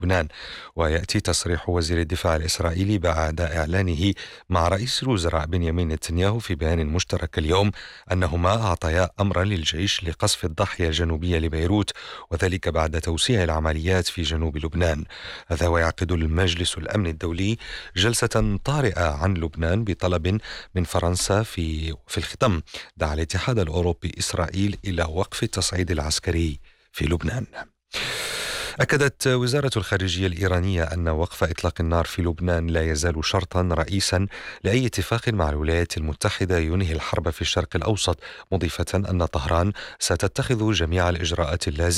لبنان. ويأتي تصريح وزير الدفاع الإسرائيلي بعد إعلانه مع رئيس الوزراء بنيامين نتنياهو في بيان مشترك اليوم أنهما أعطيا أمرا للجيش لقصف الضاحية الجنوبية لبيروت، وذلك بعد توسيع العمليات في جنوب لبنان. هذا ويعقد المجلس الأمن الدولي جلسة طارئة عن لبنان بطلب من فرنسا في الختام دعا الاتحاد الأوروبي إسرائيل إلى وقف التصعيد العسكري في لبنان. أكدت وزارة الخارجية الإيرانية أن وقف إطلاق النار في لبنان لا يزال شرطا رئيسا لأي اتفاق مع الولايات المتحدة ينهي الحرب في الشرق الأوسط، مضيفة أن طهران ستتخذ جميع الإجراءات اللازمة